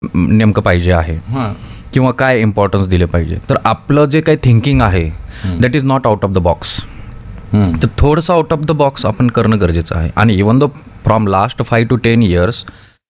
नेमकं पाहिजे आहे किंवा काय इम्पॉर्टन्स दिले पाहिजे. तर आपलं जे काही थिंकिंग आहे that is not out of the box. तर थोडंसं आउट ऑफ द बॉक्स आपण करणं गरजेचं आहे. आणि even though from last 5 to 10 years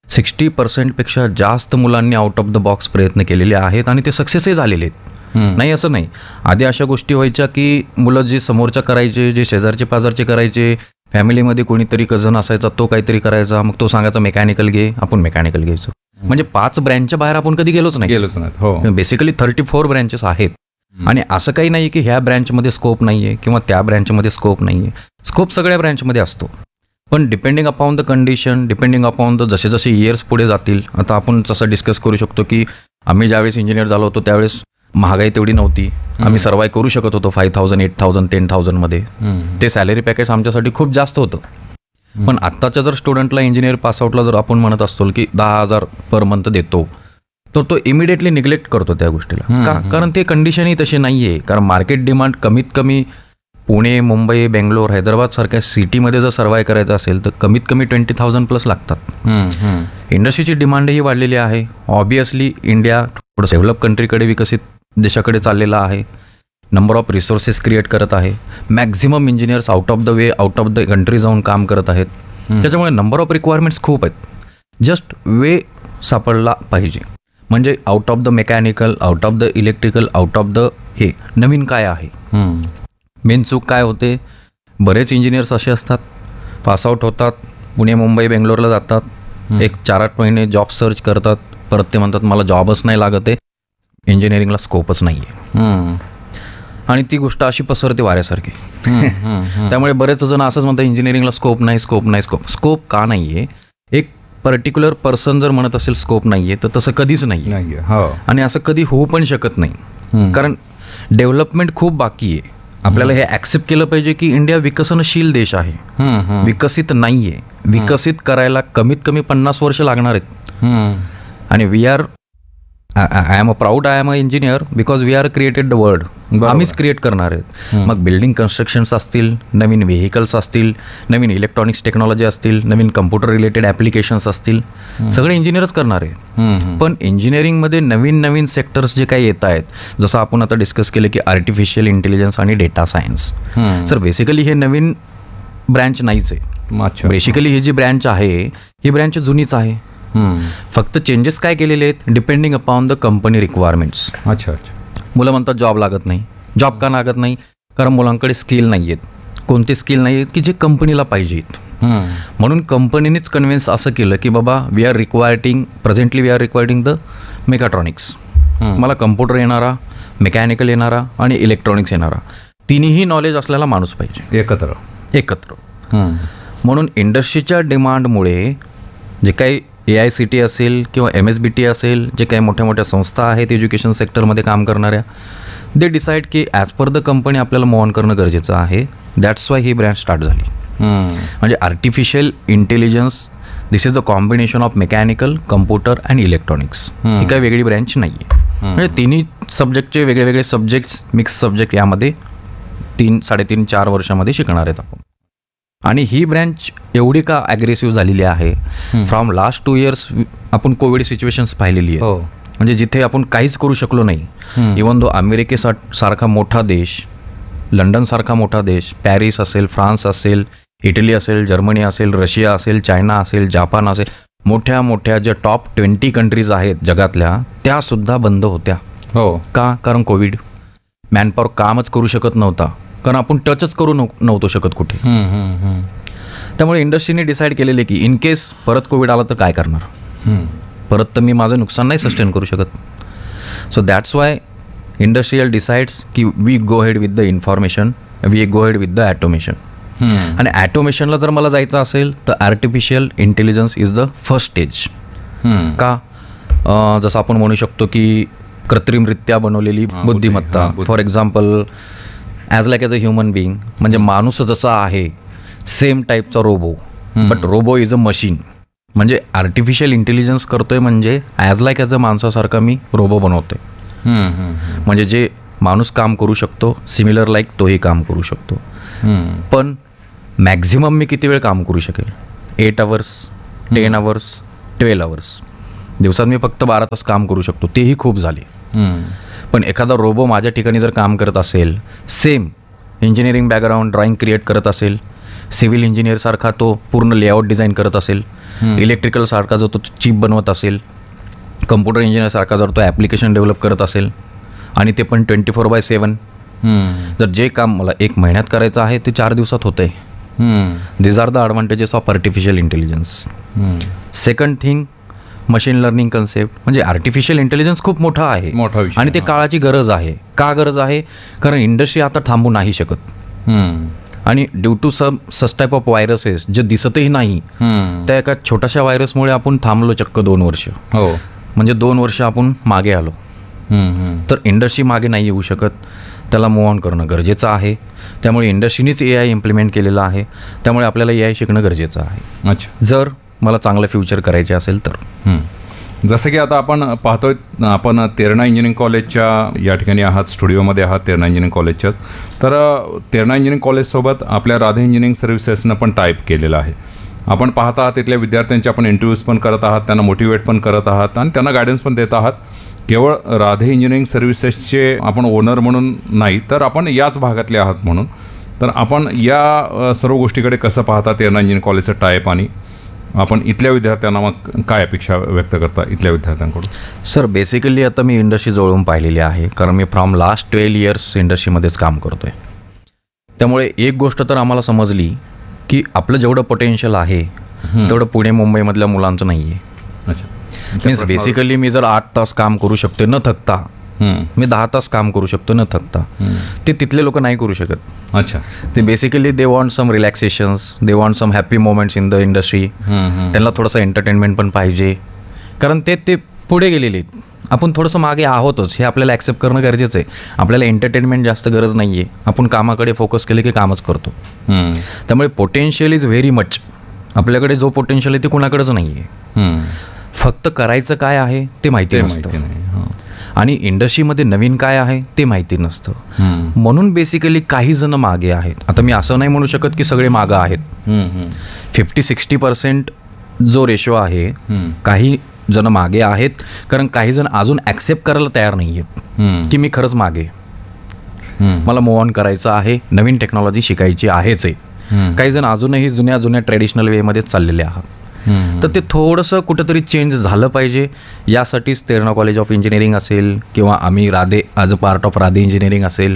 60% जास्त मुलांनी आउट ऑफ द बॉक्स प्रयत्न केलेले आहेत आणि ते सक्सेसही झालेले आहेत. नाही असं नाही. आधी अशा गोष्टी व्हायच्या की मुलं जे समोरच्या करायचे, जे शेजारचे पाजारचे करायचे, फॅमिलीमध्ये कोणीतरी कझन असायचा तो काहीतरी करायचा, मग तो सांगायचा मेकॅनिकल घे, आपण मेकॅनिकल घ्यायचो. म्हणजे 5 ब्रँचच्या बाहेर आपण कधी गेलोच नाही. बेसिकली 34 ब्रँचेस आहेत. आणि असं काही नाही की ह्या ब्रँचमध्ये स्कोप नाही आहे किंवा त्या ब्रँचमध्ये स्कोप नाही आहे. स्कोप सगळ्या ब्रँचमध्ये असतो. पण depending upon the condition, depending upon the जसे जसे इयर्स पुढे जातील. आता आपण जसं डिस्कस करू शकतो की आम्ही ज्यावेळेस इंजिनियर झालो होतो त्यावेळेस महागाई तेवढी नव्हती. आम्ही सर्वाईव्ह करू शकत होतो 5,000, 8,000, 10,000 मध्ये. ते सॅलरी पॅकेज आमच्यासाठी खूप जास्त होतं. पण आत्ताच्या जर स्टुडंटला इंजिनियर पासआउटला जर आपण म्हणत असतो की 10,000 पर मंथ देतो, तर तो इमिडिएटली निग्लेक्ट करतो त्या गोष्टीला. का? कारण ते कंडिशनही तशी नाही आहे. कारण मार्केट डिमांड कमीत कमी पुणे, मुंबई, बेंगलोर, हैदराबाद सारख्या सिटीमध्ये जर सर्वाईव्ह करायचं असेल तर कमीत कमी 20,000+ लागतात. इंडस्ट्रीची डिमांडही वाढलेली आहे. ऑब्वियसली इंडिया थोडं डेव्हलप कंट्रीकडे, विकसित देशाकडे चाललेला आहे. नंबर ऑफ रिसोर्सेस क्रिएट करत आहे. Maximum engineers out of the way, out of the country जाऊन काम करत आहेत. त्याच्यामुळे नंबर ऑफ रिक्वायरमेंट्स खूप आहेत. जस्ट वे सापडला पाहिजे. म्हणजे out of the mechanical, out of the electrical, out of the हे नवीन काय आहे. मेन चूक काय होते, बरेच इंजिनियर्स असे असतात, पासआउट होतात, पुणे, मुंबई, बेंगलोरला जातात, एक 4-8 महिने जॉब सर्च करतात, परत ते म्हणतात मला जॉबच नाही लागत आहे, इंजिनिअरिंगला स्कोपच नाही आहे. आणि ती गोष्ट अशी पसरते वाऱ्यासारखी. त्यामुळे बरेच जण असंच म्हणतात इंजिनिअरिंगला स्कोप नाही, स्कोप नाही. स्कोप का नाही आहे? एक पर्टिक्युलर पर्सन जर म्हणत असेल स्कोप नाही आहे तर तसं कधीच नाही आहे. आणि असं कधी होऊ पण शकत नाही. कारण डेव्हलपमेंट खूप बाकी आहे. आपल्याला हे ॲक्सेप्ट केलं पाहिजे की इंडिया विकसनशील देश आहे, विकसित नाही आहे. विकसित करायला कमीत कमी 50 वर्ष लागणार आहेत. आणि we R I am a engineer because we R created the world. आम्हीच क्रिएट करणार आहेत. मग बिल्डिंग कन्स्ट्रक्शन्स असतील, नवीन व्हेकल्स असतील, नवीन इलेक्ट्रॉनिक्स टेक्नॉलॉजी असतील, नवीन कम्प्युटर रिलेटेड ॲप्लिकेशन्स असतील, सगळे इंजिनियरच करणार आहे. पण इंजिनिअरिंगमध्ये नवीन नवीन सेक्टर्स जे काही येत आहेत, जसं आपण आता डिस्कस केलं की आर्टिफिशियल इंटेलिजन्स आणि डेटा सायन्स. सर बेसिकली हे नवीन ब्रँच नाहीच आहे. बेसिकली ही जी ब्रँच आहे ही ब्रँच जुनीच आहे. फक्त चेंजेस काय केलेले आहेत depending upon the company requirements. अच्छा. मुलं म्हणतात जॉब लागत नाही. जॉब का लागत नाही? कारण मुलांकडे स्किल नाही आहेत. कोणते स्किल नाही आहेत की जे कंपनीला पाहिजेत. म्हणून कंपनीनेच कन्व्हिन्स असं केलं की बाबा we R requiring the mechatronics. मला कम्प्युटर येणारा, मेकॅनिकल येणारा आणि इलेक्ट्रॉनिक्स येणारा, तिन्ही नॉलेज असलेला माणूस पाहिजे एकत्र. म्हणून इंडस्ट्रीच्या डिमांडमुळे जे काही AICT असेल किंवा MSBT असेल, जे काही मोठ्या मोठ्या संस्था आहेत एज्युकेशन सेक्टरमध्ये काम करणाऱ्या, दे डिसाईड की ॲज पर द कंपनी आपल्याला मूव्ह ऑन करणं गरजेचं आहे. That's why he branch start झाली. म्हणजे artificial intelligence, this is the combination of mechanical, computer and electronics. ही काही वेगळी ब्रँच नाही आहे. म्हणजे तिन्ही सब्जेक्टचे वेगळे वेगळे सब्जेक्ट्स, मिक्स सब्जेक्ट यामध्ये 3-3.5-4 वर्षामध्ये शिकणार आहेत आपण. आणि ही ब्रँच एवढी का ॲग्रेसिव्ह झालेली आहे, फ्रॉम लास्ट 2 years आपण कोविड सिच्युएशन्स पाहिलेली आहे. म्हणजे जिथे आपण काहीच करू शकलो नाही. इवन दो अमेरिकेसारखा मोठा देश, लंडनसारखा मोठा देश, पॅरिस असेल, फ्रान्स असेल, इटली असेल, जर्मनी असेल, रशिया असेल, चायना असेल, जापान असेल, मोठ्या मोठ्या ज्या टॉप 20 कंट्रीज आहेत जगातल्या, त्यासुद्धा बंद होत्या. का? कारण कोविड. मॅनपॉवर कामच करू शकत नव्हता, कारण आपण टचच करू नव्हतो शकत कुठे. त्यामुळे इंडस्ट्रीने डिसाईड केलेले की इन केस परत कोविड आला तर काय करणार, परत तर मी माझं नुकसान नाही सस्टेन करू शकत. So that's why industrial decides की we go head with the information, we go head with the automation. आणि ॲटोमेशनला जर मला जायचं असेल तर artificial intelligence is the first stage. का? जसं आपण म्हणू शकतो की कृत्रिमरित्या बनवलेली बुद्धिमत्ता. For example as like as a human being, म्हणजे माणूस जसा आहे सेम टाईपचा robot, but robot is a machine. म्हणजे आर्टिफिशियल इंटेलिजन्स करतोय म्हणजे as like as a माणसासारखा me robot बनवतोय. म्हणजे जे माणूस काम करू शकतो सिमिलर लाईक तोही काम करू शकतो. पण मॅक्झिमम मी किती वेळ काम करू शकेल? 8 hours, 10 hours, 12 hours. दिवसात मी फक्त 12 तास काम करू शकतो, तेही खूप झाले. पण एखादा रोबो माझ्या ठिकाणी जर काम करत असेल, same engineering background, drawing create करत असेल, सिव्हिल इंजिनिअरसारखा तो पूर्ण लेआउट डिझाईन करत असेल, इलेक्ट्रिकलसारखा जो तो चिप बनवत असेल, कम्प्युटर इंजिनिअरसारखा जर तो ॲप्लिकेशन डेव्हलप करत असेल, आणि ते पण 24/7, जर जे काम मला 1 महिन्यात करायचं आहे ते 4 दिवसात होतं आहे. These R the advantages of artificial intelligence. Second thing, machine learning concept. म्हणजे आर्टिफिशियल इंटेलिजन्स खूप मोठा आहे आणि ते काळाची गरज आहे. का गरज आहे? कारण इंडस्ट्री आता थांबू नाही शकत. आणि due to such type of viruses जे दिसतही नाही, त्या एका छोट्याशा व्हायरसमुळे आपण थांबलो चक्क 2 वर्ष. म्हणजे 2 वर्ष आपण मागे आलो. तर इंडस्ट्री मागे नाही येऊ शकत, त्याला मूव्ह ऑन करणं गरजेचं आहे. त्यामुळे इंडस्ट्रीनीच AI इम्प्लिमेंट केलेलं आहे. त्यामुळे आपल्याला AI शिकणं गरजेचं आहे. अच्छा, जर मला चांगलं फ्युचर करायचे असेल तर. जसं की आता आपण पाहतोय, आपण तेरणा इंजिनिअरिंग कॉलेजच्या या ठिकाणी आहात, स्टुडिओमध्ये आहात तेरणा इंजिनिअरिंग कॉलेजच्याच. तर तेरणा इंजिनिअरिंग कॉलेजसोबत आपल्या राधे इंजिनिअरिंग सर्व्हिसेसनं पण टाईप केलेलं आहे. आपण पाहत आहात तिथल्या विद्यार्थ्यांचे आपण इंटरव्ह्यूज पण करत आहात, त्यांना मोटिवेट पण करत आहात आणि त्यांना गायडन्स पण देत आहात. केवळ राधे इंजिनिअरिंग सर्व्हिसेसचे आपण ओनर म्हणून नाही, तर आपण याच भागातले आहात म्हणून. तर आपण या सर्व गोष्टीकडे कसं पाहता, तेरणा इंजिनिअरिंग कॉलेजचं टाईप, आणि आपण इथल्या विद्यार्थ्यांना मग काय अपेक्षा व्यक्त करता इथल्या विद्यार्थ्यांकडून? सर, बेसिकली आता मी इंडस्ट्री जवळून पाहिलेली आहे, कारण मी फ्रॉम लास्ट 12 इयर्स इंडस्ट्रीमध्येच काम करतो आहे. त्यामुळे एक गोष्ट तर आम्हाला समजली की आपलं जेवढं पोटेन्शियल आहे तेवढं पुणे मुंबईमधल्या मुलांचं नाही आहे. अच्छा, मीन्स बेसिकली मी जर 8 तास काम करू शकतो न थकता, मी 10 तास काम करू शकतो न थकता, ते तिथले लोक नाही करू शकत. अच्छा, ते basically they want some रिलॅक्सेशन्स, they want some happy moments in the industry. त्यांना थोडंसं एंटरटेनमेंट पण पाहिजे, कारण ते पुढे गेलेले आहेत. आपण थोडंसं मागे आहोतच, हे आपल्याला ॲक्सेप्ट करणं गरजेचं आहे. आपल्याला एंटरटेनमेंट जास्त गरज नाही आहे, आपण कामाकडे फोकस केले की कामच करतो. त्यामुळे पोटेन्शियल इज व्हेरी मच. आपल्याकडे जो पोटेन्शियल आहे ते कुणाकडेच नाही आहे. फक्त करायचं काय आहे ते माहिती नसतं, आणि इंडस्ट्रीमध्ये नवीन काय आहे ते माहिती नसतं. म्हणून बेसिकली काही जण मागे आहेत. आता मी असं नाही म्हणू शकत की सगळे मागं आहेत. 50-60% जो रेशो आहे, काही जण मागे आहेत, कारण काही जण अजून ॲक्सेप्ट करायला तयार नाही आहेत की मी खरंच मागे, मला मूव्ह ऑन करायचं आहे, नवीन टेक्नॉलॉजी शिकायची आहेच आहे. काही जण अजूनही जुन्या ट्रेडिशनल वेमध्येच चाललेले आहात. तर ते थोडंसं कुठंतरी चेंज झालं पाहिजे. यासाठीच तेरणा कॉलेज ऑफ इंजिनिअरिंग असेल किंवा आम्ही Radhe as a part of Radhe engineering असेल,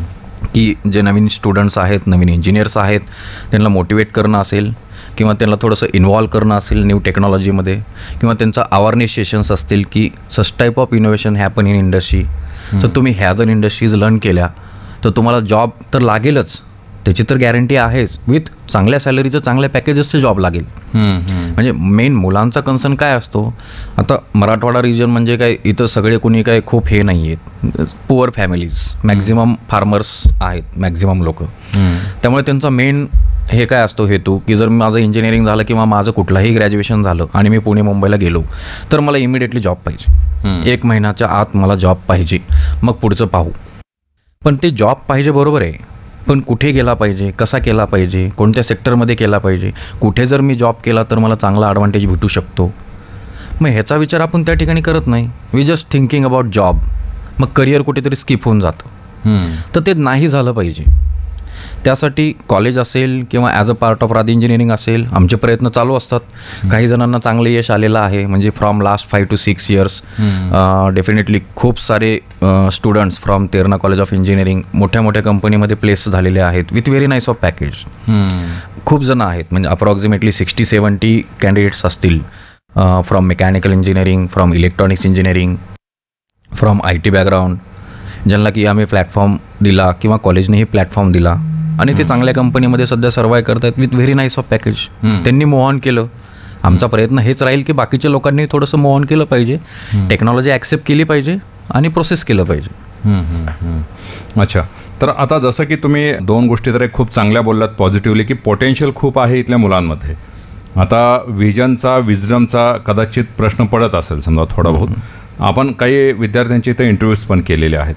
की जे नवीन स्टुडंट्स आहेत, नवीन इंजिनियर्स आहेत, त्यांना मोटिवेट करणं असेल किंवा त्यांना थोडंसं इन्व्हॉल्व करणं असेल न्यू टेक्नॉलॉजीमध्ये, किंवा त्यांचा अवेअरनेस सेशन्स असतील की सच type of innovation happen in industry. तर तुम्ही ह्या जर इंडस्ट्रीज लर्न केल्या तर तुम्हाला जॉब तर लागेलच, त्याची तर गॅरंटी आहेच. विथ चांगल्या सॅलरीचं, चांगल्या पॅकेजेसचं जॉब लागेल. म्हणजे मेन मुलांचा कन्सर्न काय असतो, आता मराठवाडा रिजन म्हणजे काय, इथं सगळे कोणी काय खूप हे नाही आहेत, पुअर फॅमिलीज, मॅक्झिमम फार्मर्स आहेत मॅक्झिमम लोक. त्यामुळे त्यांचा मेन हे काय असतो हेतू, की जर माझं इंजिनिअरिंग झालं किंवा माझं कुठलाही ग्रॅज्युएशन झालं आणि मी पुणे मुंबईला गेलो तर मला इमिडिएटली जॉब पाहिजे, 1 महिन्याच्या आत मला जॉब पाहिजे, मग पुढचं पाहू. पण ते जॉब पाहिजे बरोबर आहे, पण कुठे गेला पाहिजे, कसा केला पाहिजे, कोणत्या सेक्टरमध्ये केला पाहिजे, कुठे जर मी जॉब केला तर मला चांगला ॲडव्हान्टेज भेटू शकतो. मग ह्याचा विचार आपण त्या ठिकाणी करत नाही. We just thinking about job. मग करिअर कुठेतरी स्किप होऊन जातं. तर ते नाही झालं पाहिजे. त्यासाठी कॉलेज असेल किंवा as a part of Radhe engineering असेल, आमचे प्रयत्न चालू असतात. काही जणांना चांगलं यश आलेलं आहे, म्हणजे from last 5 to 6 years definitely खूप सारे students from Terna college of engineering मोठ्या मोठ्या कंपनीमध्ये प्लेस झालेले आहेत with very nice of package. खूप जण आहेत, म्हणजे अप्रॉक्सिमेटली 60-70 कॅन्डिडेट्स असतील from mechanical engineering, from electronics engineering, from IT background, ज्यांना की आम्ही प्लॅटफॉर्म दिला किंवा कॉलेजनेही प्लॅटफॉर्म दिला आणि ते चांगल्या कंपनीमध्ये सध्या सर्वाईव्ह करतात with very nice of package. त्यांनी मूव्ह ऑन केलं. आमचा प्रयत्न हेच राहील की बाकीच्या लोकांनी थोडंसं मूव्ह ऑन केलं पाहिजे, टेक्नॉलॉजी ॲक्सेप्ट केली पाहिजे आणि प्रोसेस केलं पाहिजे. अच्छा, तर आता जसं की तुम्ही 2 गोष्टी तर खूप चांगल्या बोललात पॉझिटिव्हली, की पोटेन्शियल खूप आहे इथल्या मुलांमध्ये. आता विजनचा, विजडमचा कदाचित प्रश्न पडत असेल समजा थोडा बहुत. आपण काही विद्यार्थ्यांचे इथे इंटरव्ह्यूज पण केलेले आहेत.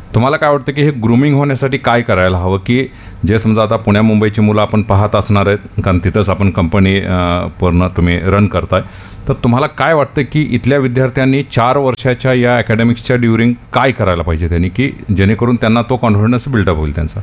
तुम्हाला काय वाटतं की हे ग्रूमिंग होण्यासाठी काय करायला हवं, की जे समजा आता पुण्या मुंबईची मुलं आपण पाहत असणार आहेत, कारण तिथंच आपण कंपनी पूर्ण तुम्ही रन करताय, तर तुम्हाला काय वाटतं की इथल्या विद्यार्थ्यांनी 4 वर्षाच्या या अकॅडमिक्सच्या ड्युरिंग काय करायला पाहिजे त्यांनी, की जेणेकरून त्यांना तो कॉन्फिडन्स बिल्डअप होईल त्यांचा?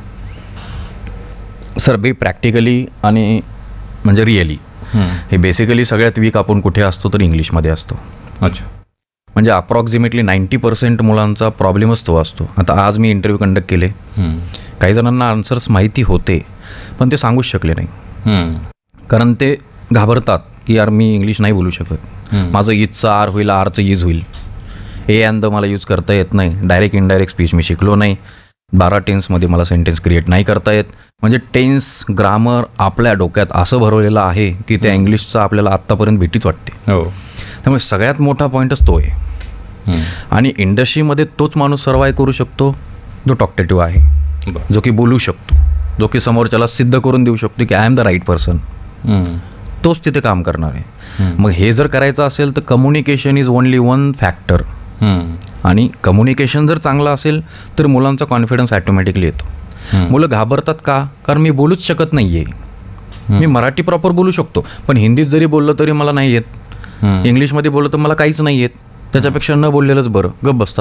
सर बी प्रॅक्टिकली आणि म्हणजे रिअली हे बेसिकली सगळ्यात वीक आपण कुठे असतो तर इंग्लिशमध्ये असतो. अच्छा. म्हणजे अप्रॉक्सिमेटली 90% मुलांचा प्रॉब्लेमच तो असतो. आता आज मी इंटरव्ह्यू कंडक्ट केले, काही जणांना आन्सर्स माहिती होते पण ते सांगूच शकले नाही, कारण ते घाबरतात की यार मी इंग्लिश नाही बोलू शकत, माझं इजचं आर होईल, आरचं इज होईल, ए अँड द मला यूज करता येत नाही, डायरेक्ट इनडायरेक्ट स्पीच मी शिकलो नाही, 12 टेन्समध्ये मला सेंटेन्स क्रिएट नाही करता येत. म्हणजे टेन्स ग्रामर आपल्या डोक्यात असं भरवलेलं आहे की त्या इंग्लिशचं आपल्याला आत्तापर्यंत भीतीच वाटते. त्यामुळे सगळ्यात मोठा पॉईंटच तो आहे. आणि इंडस्ट्रीमध्ये तोच माणूस सर्वाईव्ह करू शकतो जो टॉकटेटिव्ह आहे, जो की बोलू शकतो, जो की समोरच्याला सिद्ध करून देऊ शकतो की I am the right person, तोच तिथे काम करणार आहे. मग हे जर करायचं असेल तर communication is only one factor. आणि कम्युनिकेशन जर चांगलं असेल तर मुलांचा कॉन्फिडन्स ॲटोमॅटिकली येतो. मुलं घाबरतात का? कारण मी बोलूच शकत नाही आहे. मी मराठी प्रॉपर बोलू शकतो पण हिंदीत जरी बोललं तरी मला नाही येत, इंग्लिशमध्ये बोललं तर मला काहीच नाही येत, त्याच्यापेक्षा न बोललेलंच बरं, गप बसतात.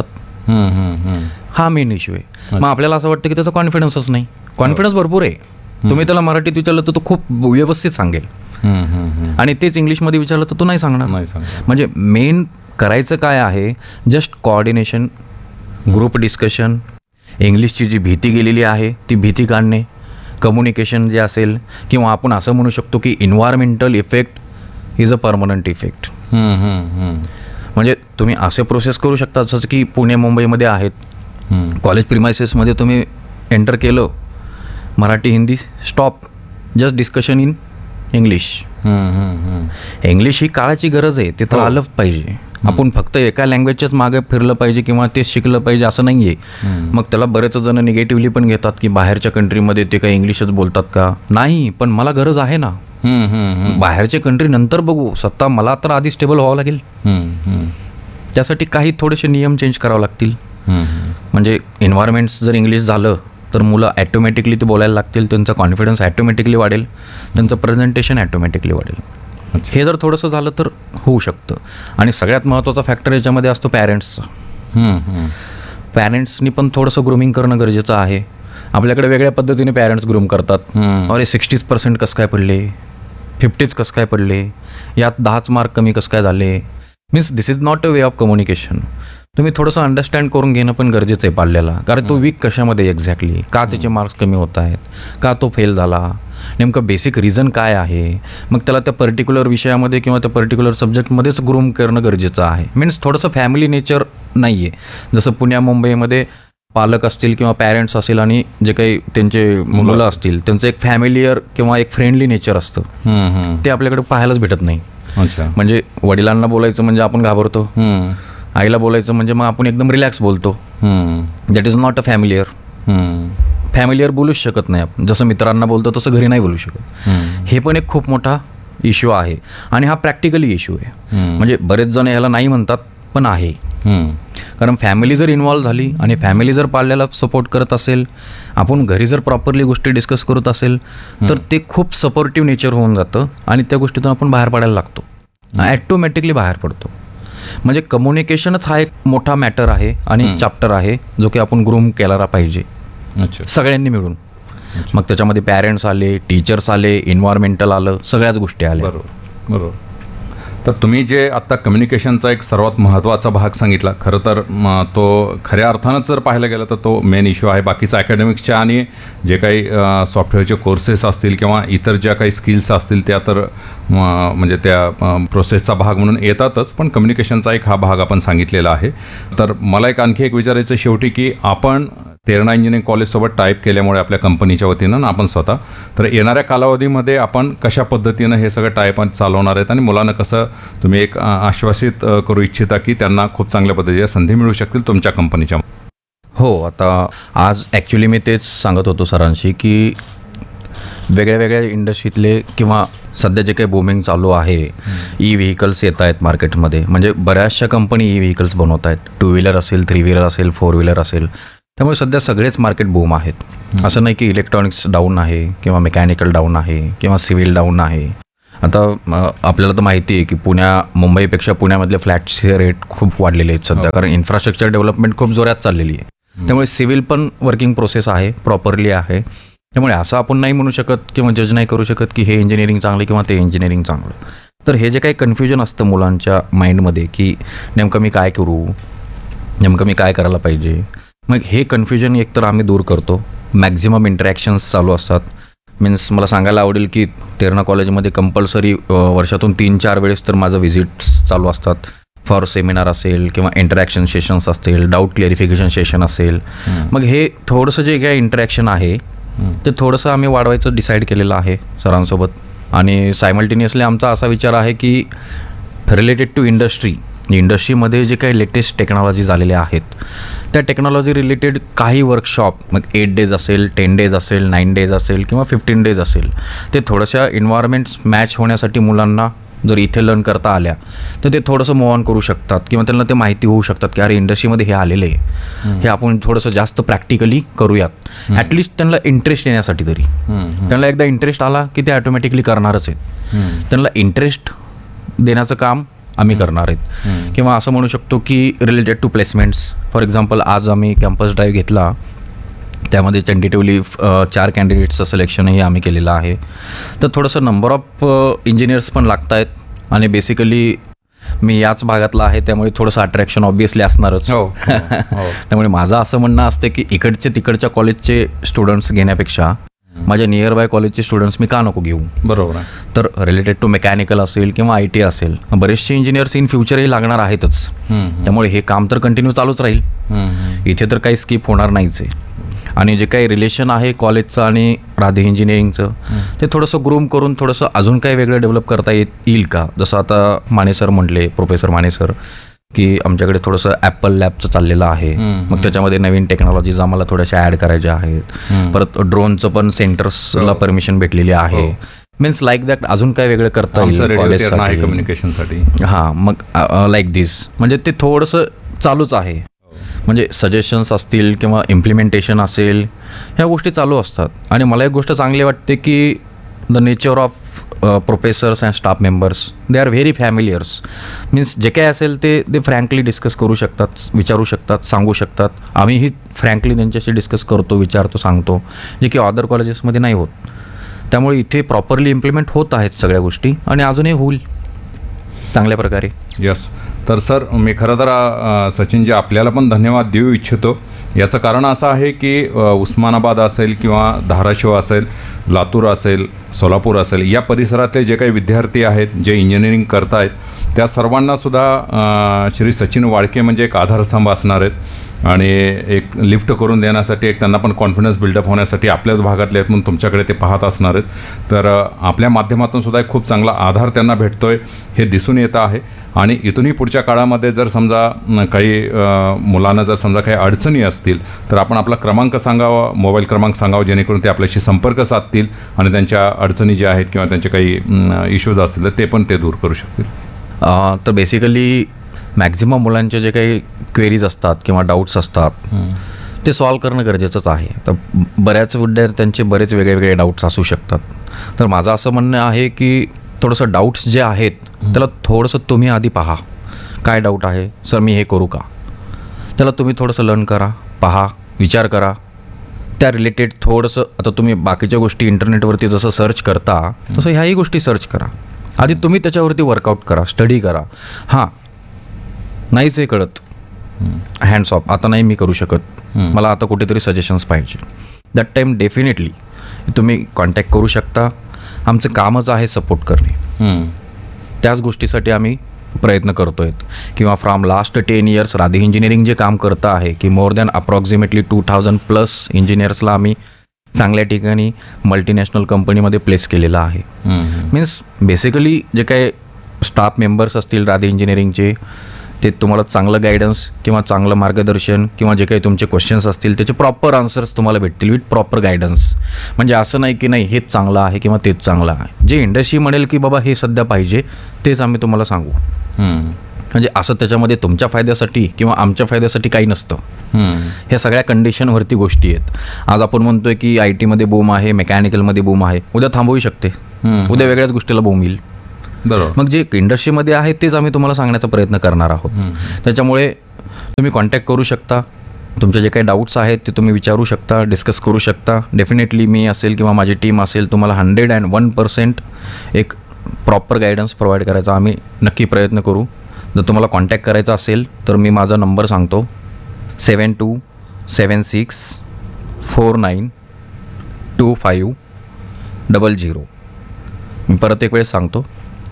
हा मेन इश्यू आहे. मग आपल्याला असं वाटतं की त्याचा कॉन्फिडन्सच नाही. कॉन्फिडन्स भरपूर आहे. तुम्ही त्याला मराठीत विचारलं तर तो खूप व्यवस्थित सांगेल, आणि तेच इंग्लिशमध्ये विचारलं तर तो नाही सांगणार. म्हणजे मेन करायचं काय आहे, जस्ट कोऑर्डिनेशन, ग्रुप डिस्कशन, इंग्लिशची जी भीती गेलेली आहे ती भीती काढणे, कम्युनिकेशन जे असेल, किंवा आपण असं म्हणू शकतो की environmental effect is a permanent effect. म्हणजे तुम्ही असे प्रोसेस करू शकता जसं की पुणे मुंबईमध्ये आहेत, कॉलेज प्रिमायसेसमध्ये तुम्ही एंटर केलं, Marathi Hindi stop, just discussion in English. English ही काळाची गरज आहे, ते तर आलंच पाहिजे. आपण फक्त एका लँग्वेजच्याच मागे फिरलं पाहिजे किंवा तेच शिकलं पाहिजे असं नाही आहे. मग त्याला बरेच जण निगेटिव्हली पण घेतात की बाहेरच्या कंट्रीमध्ये ते काही इंग्लिशच बोलतात का? नाही, पण मला गरज आहे ना. बाहेरचे कंट्री नंतर बघू, स्वतः मला तर आधी स्टेबल व्हावं लागेल. त्यासाठी काही थोडेसे नियम चेंज करावे लागतील. म्हणजे एन्व्हायरमेंट्स जर इंग्लिश झालं तर मुलं ॲटोमॅटिकली ते बोलायला लागतील, त्यांचा कॉन्फिडन्स ॲटोमॅटिकली वाढेल, त्यांचं प्रेझेंटेशन ॲटोमॅटिकली वाढेल. हे जर थोडंसं झालं तर होऊ शकतं. आणि सगळ्यात महत्त्वाचा फॅक्टर याच्यामध्ये असतो पॅरेंट्सचा. पॅरेंट्सनी पण थोडंसं ग्रूमिंग करणं गरजेचं आहे. आपल्याकडे वेगळ्या पद्धतीने पॅरेंट्स ग्रूम करतात. अरे 60% कसं काय पडले, 50s कसं काय पडले, यात 10च मार्क कमी कसं काय झाले. Means this is not a way of communication. तुम्ही थोडंसं अंडरस्टँड करून घेणं पण गरजेचं आहे पाल्याला, कारण तो वीक कशामध्ये एक्झॅक्टली, का त्याचे मार्क्स कमी होत आहेत, का तो फेल झाला, नेमकं बेसिक रिझन काय आहे. मग त्याला त्या पर्टिक्युलर विषयामध्ये किंवा त्या पर्टिक्युलर सब्जेक्टमध्येच ग्रूम करणं गरजेचं आहे. मीन्स थोडंसं फॅमिली नेचर नाही आहे. जसं पुण्या मुंबईमध्ये पालक असतील किंवा पॅरेंट्स असतील आणि जे काही त्यांचे मुलं असतील त्यांचं एक फॅमिलियर किंवा एक फ्रेंडली नेचर असतं, ते आपल्याकडे पाहायलाच भेटत नाही. म्हणजे वडिलांना बोलायचं म्हणजे आपण घाबरतो, आईला बोलायचं म्हणजे मग आपण एकदम रिलॅक्स बोलतो. That is not a familiar. Familiar बोलूच शकत नाही आपण. जसं मित्रांना बोलतो तसं घरी नाही बोलू शकत. हे पण एक खूप मोठा इश्यू आहे आणि हा प्रॅक्टिकली इश्यू आहे. म्हणजे बरेच जण ह्याला नाही म्हणतात पण आहे. कारण फॅमिली जर इन्व्हॉल्व झाली आणि फॅमिली जर पाल्याला सपोर्ट करत असेल, आपण घरी जर प्रॉपरली गोष्टी डिस्कस करत असेल तर ते खूप सपोर्टिव्ह नेचर होऊन जातं आणि त्या गोष्टीतून आपण बाहेर पडायला लागतो, ॲटोमॅटिकली बाहेर पडतो. म्हणजे कम्युनिकेशनच हा एक मोठा मॅटर आहे आणि चॅप्टर आहे जो की आपण ग्रूम केला पाहिजे सगळ्यांनी मिळून. मग त्याच्यामध्ये पॅरेंट्स आले, टीचर्स आले, इन्व्हायरमेंटल आलं, सगळ्याच गोष्टी आल्या. बरोबर. तर तुम्ही जे आत्ता कम्युनिकेशनचा एक सर्वात महत्त्वाचा भाग सांगितला, खरं तर तो खऱ्या अर्थानंच जर पाहायला गेलं तर तो मेन इश्यू आहे. बाकीचा अकॅडमिक्सच्या आणि जे काही सॉफ्टवेअरचे कोर्सेस असतील किंवा इतर ज्या काही स्किल्स असतील त्या तर म्हणजे त्या प्रोसेसचा भाग म्हणून येतातच, पण कम्युनिकेशनचा एक हा भाग आपण सांगितलेला आहे. तर मला एक आणखी एक विचारायचं शेवटी की आपण तेरणा इंजिनिअरिंग कॉलेजसोबत टाईप केल्यामुळे आपल्या कंपनीच्या वतीनं ना आपण स्वतः, तर येणाऱ्या कालावधीमध्ये आपण कशा पद्धतीनं हे सगळं टाईप चालवणार आहेत आणि मुलांना कसं तुम्ही एक आश्वासित करू इच्छिता की त्यांना खूप चांगल्या पद्धतीच्या संधी मिळू शकतील तुमच्या कंपनीच्या? हो, आता आज ॲक्च्युली मी तेच सांगत होतो सरांशी की वेगळ्या वेगळ्या इंडस्ट्रीतले किंवा सध्या जे काही बूमिंग चालू आहे, ई व्हेकल्स येत आहेत मार्केटमध्ये. म्हणजे बऱ्याचशा कंपनी ई व्हेकल्स बनवत आहेत. 2 व्हीलर असेल, 3 व्हीलर असेल, 4 व्हीलर असेल. त्यामुळे सध्या सगळेच मार्केट बूम आहेत. असं नाही की इलेक्ट्रॉनिक्स डाऊन आहे किंवा मेकॅनिकल डाऊन आहे किंवा सिव्हिल डाऊन आहे. आता आपल्याला तर माहिती आहे की मुंबईपेक्षा पुण्यामधले फ्लॅटचे रेट खूप वाढलेले आहेत सध्या, कारण इन्फ्रास्ट्रक्चर डेव्हलपमेंट खूप जोरात चाललेली आहे. त्यामुळे सिव्हिल पण वर्किंग प्रोसेस आहे, प्रॉपरली आहे. त्यामुळे असं आपण नाही म्हणू शकत किंवा जज नाही करू शकत की हे इंजिनिअरिंग चांगलं किंवा ते इंजिनिअरिंग चांगलं. तर हे जे काही कन्फ्युजन असतं मुलांच्या माइंडमध्ये की नेमकं मी काय करू, नेमकं मी काय करायला पाहिजे, मग हे कन्फ्युजन एकतर आम्ही दूर करतो. मॅक्झिमम इंटरॅक्शन्स चालू असतात. मीन्स मला सांगायला आवडेल की तेरणा कॉलेजमध्ये कंपल्सरी वर्षातून 3-4 वेळेस तर माझं व्हिजिट्स चालू असतात. फॉर सेमिनार असेल किंवा इंटरॅक्शन सेशन्स असतील, डाऊट क्लिअरिफिकेशन सेशन असेल. मग हे थोडंसं जे काही इंटरॅक्शन आहे ते थोडंसं आम्ही वाढवायचं डिसाईड केलेलं आहे सरांसोबत. आणि सायमल्टेनियसली आमचा असा विचार आहे की रिलेटेड टू इंडस्ट्रीमध्ये जे काही लेटेस्ट टेक्नॉलॉजीज आलेल्या आहेत त्या टेक्नॉलॉजी रिलेटेड काही वर्कशॉप, मग 8 डेज असेल, 10 डेज असेल, 9 डेज असेल किंवा 15 डेज असेल, ते थोड्याशा एन्व्हायरमेंट्स मॅच होण्यासाठी मुलांना जर इथे लर्न करता आल्या तर ते थोडंसं मूव्ह ऑन करू शकतात किंवा त्यांना ते माहिती होऊ शकतात की अरे इंडस्ट्रीमध्ये हे आलेले आहे, हे आपण थोडंसं जास्त प्रॅक्टिकली करूयात. ॲटलिस्ट त्यांना इंटरेस्ट येण्यासाठी तरी. त्यांना एकदा इंटरेस्ट आला की ते ऑटोमॅटिकली करणारच आहेत. त्यांना इंटरेस्ट देण्याचं काम आम्ही करणार आहेत. किंवा असं म्हणू शकतो की related to placements. For example आज आम्ही कॅम्पस ड्राईव्ह घेतला, त्यामध्ये टेंटेटिव्हली 4 कॅन्डिडेट्सचं सिलेक्शनही आम्ही केलेलं आहे. तर थोडंसं नंबर ऑफ इंजिनियर्स पण लागत आहेत आणि बेसिकली मी याच भागातला आहे त्यामुळे थोडंसं अट्रॅक्शन ऑब्वियसली असणारच. त्यामुळे माझं असं म्हणणं असतं की तिकडच्या कॉलेजचे स्टुडंट्स घेण्यापेक्षा माझ्या नियर बाय कॉलेजचे स्टुडंट्स मी का नको घेऊ. बरोबर आहे. तर रिलेटेड टू मेकॅनिकल असेल किंवा IT असेल, बरेचसे इंजिनियर्स इन फ्युचरही लागणार आहेतच. त्यामुळे हे काम तर कंटिन्यू चालूच राहील. इथे तर काही स्किप होणार नाहीच आहे. आणि जे काही रिलेशन आहे कॉलेजचं आणि राधे इंजिनिअरिंगचं ते थोडंसं ग्रूम करून थोडंसं अजून काही वेगळं डेव्हलप करता येईल का. जसं आता माने सर म्हटले, प्रोफेसर माने सर, की आमच्याकडे थोडंसं ॲपल लॅबचं चाललेलं आहे. मग त्याच्यामध्ये नवीन टेक्नॉलॉजीज आम्हाला थोड्याशा ॲड करायच्या आहेत. परत ड्रोनचं पण सेंटर्सला परमिशन भेटलेली आहे. मीन्स लाईक दॅट अजून काय वेगळं करता येईल कॉलेजसाठी, कम्युनिकेशनसाठी. हां, मग लाईक दिस म्हणजे ते थोडंसं चालूच आहे. म्हणजे सजेशन्स असतील किंवा इम्प्लिमेंटेशन असेल, ह्या गोष्टी चालू असतात. आणि मला एक गोष्ट चांगली वाटते की the nature of professors and staff members, they are very फॅमिलियर्स. Means जे काय असेल ते फ्रँकली डिस्कस करू शकतात, विचारू शकतात, सांगू शकतात. आम्हीही फ्रँकली त्यांच्याशी डिस्कस करतो, विचारतो, सांगतो, जे की अदर कॉलेजेसमध्ये नाही होत. त्यामुळे इथे प्रॉपरली इम्प्लिमेंट होत आहेत सगळ्या गोष्टी आणि अजूनही होईल चांगल्या प्रकारे. यस. तर सर, मी खरं तर सचिनजी आपल्याला पण धन्यवाद देऊ इच्छितो. याचं कारण असं आहे की उस्मानाबाद असेल किंवा धाराशिव असेल, लातूर असेल, सोलापूर असेल, या परिसरातले जे काही विद्यार्थी आहेत जे इंजिनिअरिंग करत आहेत त्या सर्वांनासुद्धा श्री सचिन वाळके म्हणजे एक आधारस्तंभ असणार आहेत. आणि एक लिफ्ट करून देण्यासाठी, एक त्यांना पण कॉन्फिडन्स बिल्डअप होण्यासाठी आपल्याच भागातले आहेत म्हणून तुमच्याकडे ते पाहत असणार आहेत. तर आपल्या माध्यमातून सुद्धा एक खूप चांगला आधार त्यांना भेटतोय हे दिसून येतं आहे. आणि इथूनही पुढच्या काळामध्ये जर समजा काही मुलांना जर समजा काही अडचणी असतील तर आपण आपला क्रमांक सांगावा, मोबाईल क्रमांक सांगावा, जेणेकरून ते आपल्याशी संपर्क साधतील आणि त्यांच्या अडचणी ज्या आहेत किंवा त्यांचे काही इश्यूज असतील तर ते पण ते दूर करू शकतील. तर बेसिकली मॅक्झिमम मुलांचे जे काही क्वेरीज असतात किंवा डाऊट्स असतात ते सॉल्व करणं गरजेचंच आहे. तर बऱ्याच विद्यार्थ्यांचे बरेच वेगळे डाऊट्स असू शकतात. तर माझं असं म्हणणं आहे की थोडंसं डाऊट्स जे आहेत त्याला थोडंसं तुम्ही आधी पहा, काय डाऊट आहे सर, मी हे करू का. त्याला तुम्ही थोडंसं लर्न करा, पहा, विचार करा, त्या रिलेटेड थोडंसं. आता तुम्ही बाकीच्या गोष्टी इंटरनेटवरती जसं सर्च करता तसं ह्याही गोष्टी सर्च करा. आधी तुम्ही त्याच्यावरती वर्कआउट करा, स्टडी करा. हां, नाहीच हे कळत, हँड्स ऑफ, आता नाही मी करू शकत, मला आता कुठेतरी सजेशन्स पाहिजे, दॅट टाईम डेफिनेटली तुम्ही कॉन्टॅक्ट करू शकता. आमचं कामच आहे सपोर्ट करणे. त्याच गोष्टीसाठी आम्ही प्रयत्न करतो आहेत. किंवा from last 10 years Radhe engineering जे काम करतं आहे की मोर दॅन अप्रॉक्सिमेटली 2000+ इंजिनियर्सला आम्ही चांगल्या ठिकाणी मल्टीनॅशनल कंपनीमध्ये प्लेस केलेलं आहे. मीन्स बेसिकली जे काही स्टाफ मेंबर्स असतील राधे इंजिनिअरिंगचे ते तुम्हाला चांगलं गायडन्स किंवा चांगलं मार्गदर्शन किंवा जे काही तुमचे क्वेश्चन्स असतील त्याचे प्रॉपर आन्सर्स तुम्हाला भेटतील विथ प्रॉपर गायडन्स. म्हणजे असं नाही की नाही हेच चांगलं आहे किंवा तेच चांगलं आहे. जे इंडस्ट्री म्हणेल की बाबा हे सध्या पाहिजे तेच आम्ही तुम्हाला सांगू. म्हणजे असं त्याच्यामध्ये तुमच्या फायद्यासाठी किंवा आमच्या फायद्यासाठी काही नसतं. हे सगळ्या कंडिशनवरती गोष्टी आहेत. आज आपण म्हणतोय की IT मध्ये बूम आहे, मेकॅनिकलमध्ये बूम आहे, उद्या थांबवू शकते, उद्या वेगळ्याच गोष्टीला बूम येईल. बरोबर. मग जे इंडस्ट्रीमध्ये आहे तेच आम्ही तुम्हाला सांगण्याचा प्रयत्न करणार आहोत. त्याच्यामुळे तुम्ही कॉन्टॅक्ट करू शकता, तुमचे जे काही डाऊट्स आहेत ते तुम्ही विचारू शकता, डिस्कस करू शकता. डेफिनेटली मी असेल किंवा माझी टीम असेल तुम्हाला 101% एक प्रॉपर गायडन्स प्रोव्हाइड करायचा आम्ही नक्की प्रयत्न करू. जर तुम्हाला कॉन्टॅक्ट करायचा असेल तर मी माझा नंबर सांगतो, 7276492500. मी परत एक वेळेस सांगतो,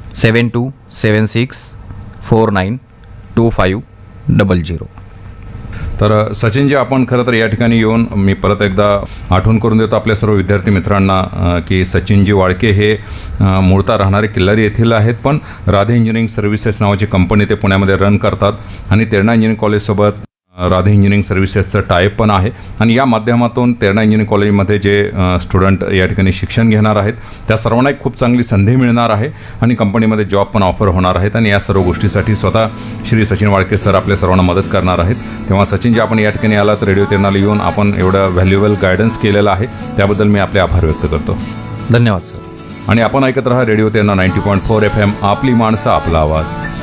7276492500. तर सचिनजी, आपण खरं तर या ठिकाणी येऊन मी परत एकदा आठवण करून देतो आपल्या सर्व विद्यार्थी मित्रांना की सचिनजी वाळके हे मूळतः राहणारे किल्लारी येथील आहेत, पण राधे इंजिनिअरिंग सर्व्हिसेस नावाची कंपनी ते पुण्यामध्ये रन करतात आणि Terna engineering कॉलेजसोबत Radhe engineering सर्व्हिसेसचं type पण आहे. आणि या माध्यमातून तेरणा इंजिनिअरिंग कॉलेजमध्ये जे स्टुडंट या ठिकाणी शिक्षण घेणार आहेत त्या सर्वांना एक खूप चांगली संधी मिळणार आहे आणि कंपनीमध्ये जॉब पण ऑफर होणार आहेत. आणि या सर्व गोष्टीसाठी स्वतः श्री सचिन वाळके सर आपल्या सर्वांना मदत करणार आहेत. तेव्हा सचिनजी, आपण या ठिकाणी आलात, रेडिओ तेरणाला येऊन आपण एवढं व्हॅल्युएबल गायडन्स केलेलं आहे त्याबद्दल मी आपले आभार व्यक्त करतो. धन्यवाद सर. आणि आपण ऐकत राहा रेडिओ तेरणा 90.4 FM, आपली माणसं आपला आवाज.